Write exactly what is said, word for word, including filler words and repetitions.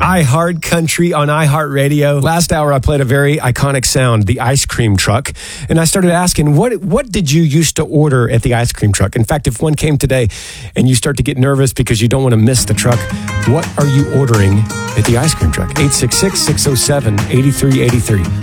iHeart Country on iHeartRadio. Last hour, I played a very iconic sound, the ice cream truck. And I started asking, what what did you used to order at the ice cream truck? In fact, if one came today and you start to get nervous because you don't want to miss the truck, what are you ordering at the ice cream truck? eight six six, six oh seven, eight three eight three.